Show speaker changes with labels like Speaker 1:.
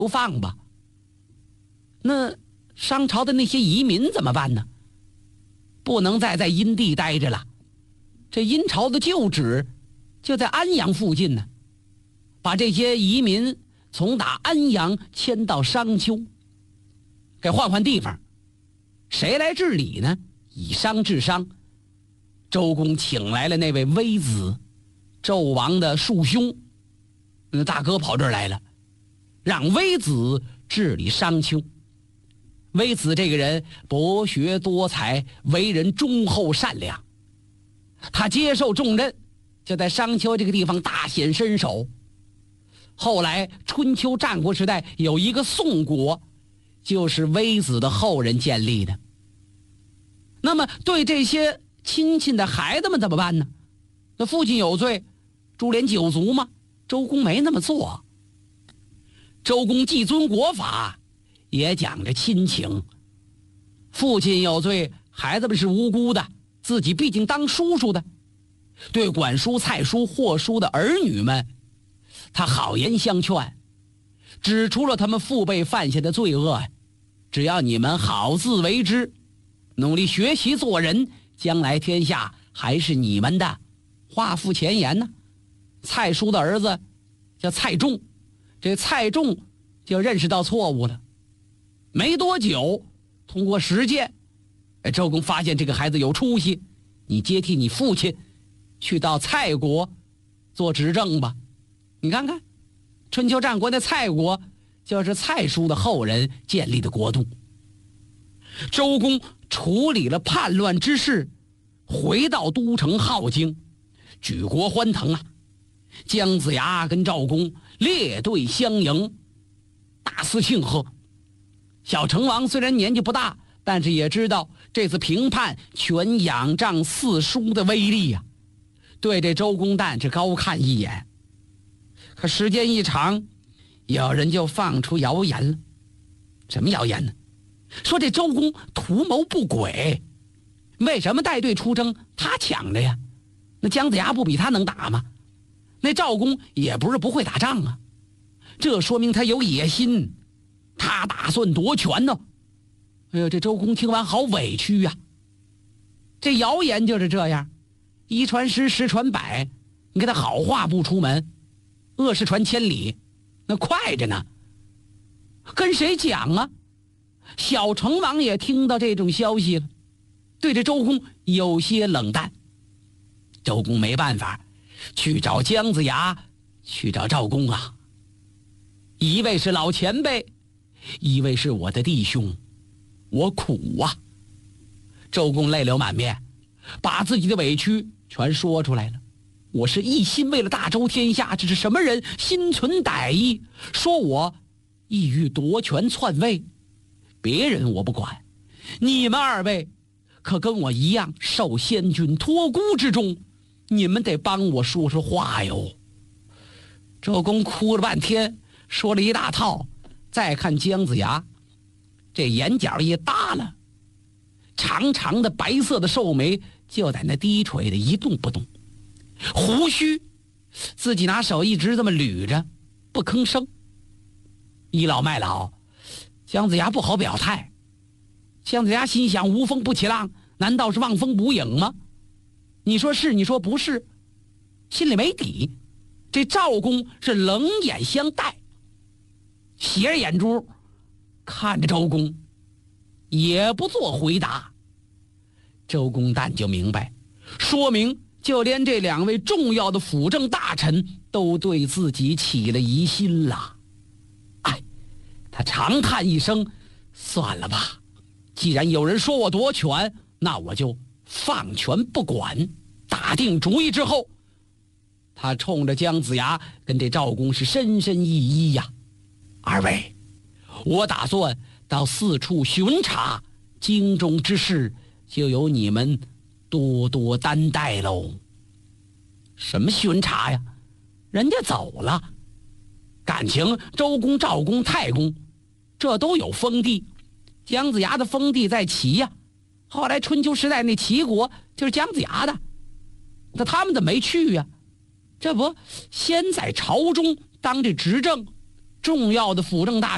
Speaker 1: 不放吧。那商朝的那些移民怎么办呢？不能再在殷地待着了，这殷朝的旧址就在安阳附近呢，把这些移民从打安阳迁到商丘，给换换地方。谁来治理呢？以商治商。周公请来了那位微子，纣王的庶兄，大哥跑这儿来了，让微子治理商丘。微子这个人博学多才，为人忠厚善良，他接受重任，就在商丘这个地方大显身手。后来春秋战国时代有一个宋国，就是微子的后人建立的。那么对这些亲戚的孩子们怎么办呢？那父亲有罪，株连九族吗？周公没那么做。周公既遵国法，也讲着亲情。父亲有罪，孩子们是无辜的，自己毕竟当叔叔的。对管叔、蔡叔、霍叔的儿女们，他好言相劝，指出了他们父辈犯下的罪恶。只要你们好自为之，努力学习做人，将来天下还是你们的。话付前言呢。蔡叔的儿子叫蔡仲，这蔡仲就认识到错误了。没多久，通过实践，周公发现这个孩子有出息，你接替你父亲去到蔡国做执政吧。你看看春秋战国的蔡国就是蔡叔的后人建立的国度。周公处理了叛乱之事，回到都城镐京，举国欢腾啊。姜子牙跟赵公列队相迎，大肆庆贺。小成王虽然年纪不大，但是也知道这次平叛全仰仗四叔的威力呀，对这周公旦是高看一眼。可时间一长，有人就放出谣言了。什么谣言呢？说这周公图谋不轨，为什么带队出征他抢着呀？那姜子牙不比他能打吗？那赵公也不是不会打仗啊，这说明他有野心，他打算夺权呢。哎呦，这周公听完好委屈呀。这谣言就是这样，一传十，十传百，你给他好话不出门，恶事传千里，那快着呢。跟谁讲啊？小成王也听到这种消息了，对这周公有些冷淡。周公没办法，去找姜子牙，去找赵公啊。一位是老前辈，一位是我的弟兄，我苦啊。周公泪流满面，把自己的委屈全说出来了。我是一心为了大周天下，这是什么人心存歹意，说我意欲夺权篡位。别人我不管，你们二位可跟我一样受先君托孤之重，你们得帮我说说话哟。周公哭了半天，说了一大套，再看姜子牙，这眼角一耷了，长长的白色的寿眉就在那低垂的一动不动，胡须自己拿手一直这么捋着，不吭声。倚老卖老，姜子牙不好表态。姜子牙心想，无风不起浪，难道是望风捕影吗？你说是，你说不是，心里没底。这赵公是冷眼相待，斜着眼珠看着周公，也不做回答。周公旦就明白，说明就连这两位重要的辅政大臣都对自己起了疑心了。哎，他长叹一声，算了吧，既然有人说我夺权，那我就放权不管。打定主意之后，他冲着姜子牙跟这赵公是深深一揖呀。二位，我打算到四处巡查，京中之事就由你们多多担待喽。什么巡查呀？人家走了。感情周公、赵公、太公这都有封地，姜子牙的封地在齐呀，后来春秋时代那齐国就是姜子牙的，那他们怎么没去呀？这不先在朝中当这执政重要的辅政大